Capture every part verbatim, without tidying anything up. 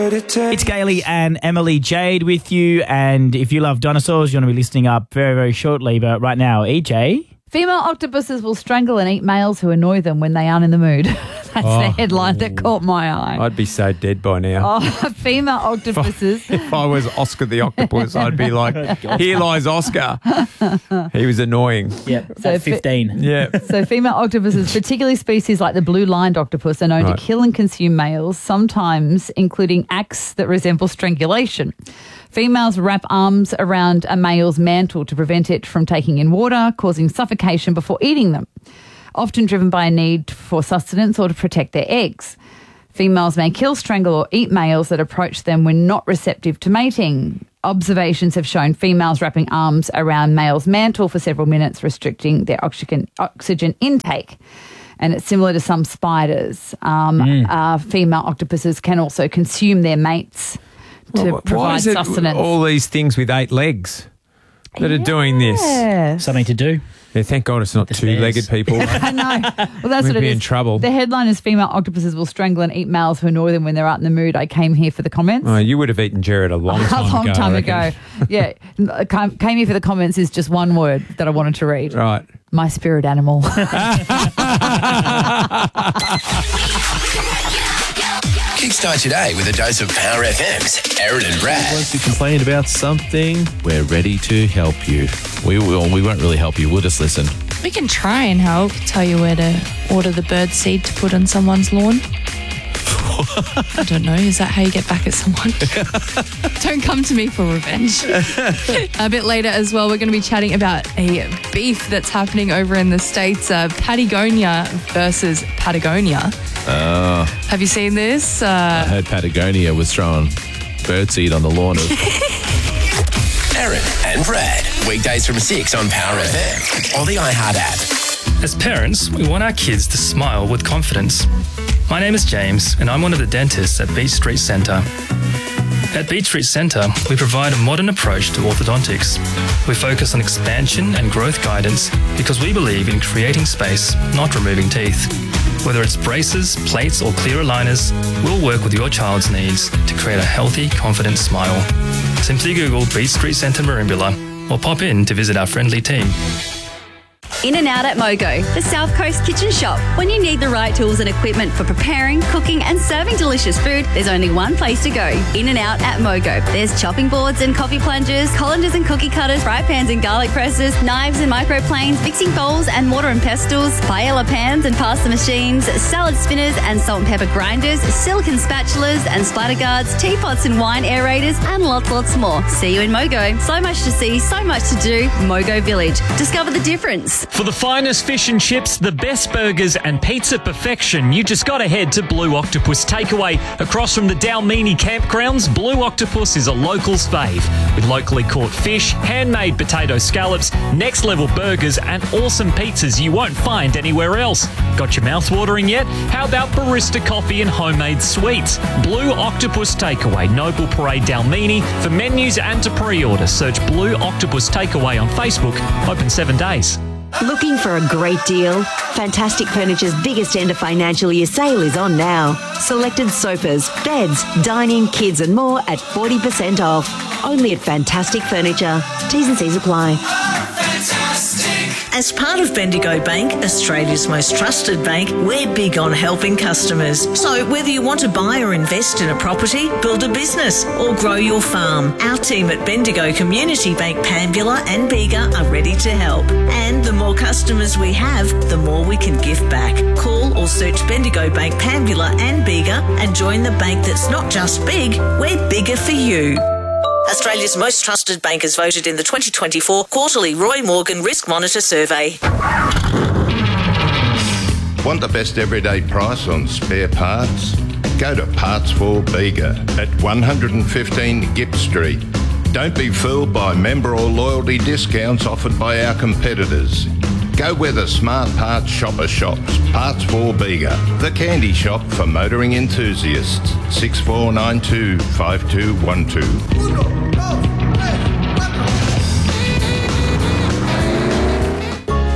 what it takes. It's Gailey and Emily Jade with you, and if you love dinosaurs, you want to be listening up very, very shortly. But right now, E J... Female octopuses will strangle and eat males who annoy them when they aren't in the mood. That's Oh. the headline that caught my eye. I'd be so dead by now. Oh, female octopuses. If I was Oscar the octopus, I'd be like, here lies Oscar. He was annoying. Yep, So at if it- fifteen. Yeah. So female octopuses, particularly species like the blue-lined octopus, are known Right. to kill and consume males, sometimes including acts that resemble strangulation. Females wrap arms around a male's mantle to prevent it from taking in water, causing suffocation before eating them, often driven by a need for sustenance or to protect their eggs. Females may kill, strangle or eat males that approach them when not receptive to mating. Observations have shown females wrapping arms around males' mantle for several minutes, restricting their oxygen, oxygen intake. And it's similar to some spiders. Um, uh, female octopuses can also consume their mates to Well, why provide is it sustenance. all these things with eight legs that are doing this? Yes. Something to do. Yeah, thank God it's not The two-legged stairs. people. I know. Well, that's We'd what it be is. in trouble. The headline is female octopuses will strangle and eat males who annoy them when they're out in the mood. I came here for the comments. Oh, you would have eaten Jared a long a time long ago. time I ago. reckon. Yeah. Came came here for the comments is just one word that I wanted to read. Right. My spirit animal. Kickstart today with a dose of Power F M's Aaron and Brad. Once you complain about something, we're ready to help you. We will. We won't really help you. We'll just listen. We can try and help. Tell you where to order the bird seed to put on someone's lawn. I don't know. Is that how you get back at someone? Don't come to me for revenge. A bit later as well, we're going to be chatting about a beef that's happening over in the States. Uh, Patagonia versus Patagonia. Uh, Have you seen this? I Uh, heard Patagonia was throwing birdseed on the lawn of. Aaron and Brad. Weekdays from six on Power F M or the iHeart app. As parents, we want our kids to smile with confidence. My name is James, and I'm one of the dentists at Beach Street Centre. At Beach Street Centre, we provide a modern approach to orthodontics. We focus on expansion and growth guidance because we believe in creating space, not removing teeth. Whether it's braces, plates, or clear aligners, we'll work with your child's needs to create a healthy, confident smile. Simply Google Beach Street Centre Merimbula or pop in to visit our friendly team. In and Out at Mogo, the South Coast kitchen shop. When you need the right tools and equipment for preparing, cooking and serving delicious food, there's only one place to go. In and Out at Mogo. There's chopping boards and coffee plungers, colanders and cookie cutters, fry pans and garlic presses, knives and microplanes, mixing bowls and mortar and pestles, paella pans and pasta machines, salad spinners and salt and pepper grinders, silicone spatulas and splatter guards, teapots and wine aerators, and lots, lots more. See you in Mogo. So much to see, so much to do. Mogo Village. Discover the difference. For the finest fish and chips, the best burgers and pizza perfection, you just got to head to Blue Octopus Takeaway. Across from the Dalmini campgrounds, Blue Octopus is a local's fave. With locally caught fish, handmade potato scallops, next level burgers and awesome pizzas you won't find anywhere else. Got your mouth watering yet? How about barista coffee and homemade sweets? Blue Octopus Takeaway, Noble Parade Dalmini. For menus and to pre-order, search Blue Octopus Takeaway on Facebook. Open seven days. Looking for a great deal? Fantastic Furniture's biggest end of financial year sale is on now. Selected sofas, beds, dining, kids and more at forty percent off. Only at Fantastic Furniture. T's and C's apply. As part of Bendigo Bank, Australia's most trusted bank, we're big on helping customers. So whether you want to buy or invest in a property, build a business or grow your farm, our team at Bendigo Community Bank Pambula and Bega are ready to help. And the more customers we have, the more we can give back. Call or search Bendigo Bank Pambula and Bega and join the bank that's not just big, we're bigger for you. Australia's most trusted bank is voted in the twenty twenty-four quarterly Roy Morgan Risk Monitor Survey. Want the best everyday price on spare parts? Go to Parts for Bega at one fifteen Gipp Street. Don't be fooled by member or loyalty discounts offered by our competitors. Go where the smart parts shopper shops. Parts for Bega, the candy shop for motoring enthusiasts. six four nine two, five two one two.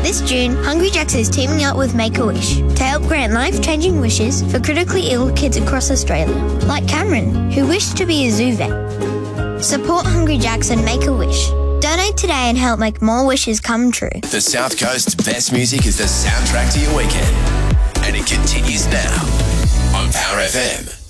This June, Hungry Jack's is teaming up with Make-A-Wish to help grant life-changing wishes for critically ill kids across Australia, like Cameron, who wished to be a zoo vet. Support Hungry Jack's and Make-A-Wish. Donate today and help make more wishes come true. The South Coast's best music is the soundtrack to your weekend. And it continues now on Power F M.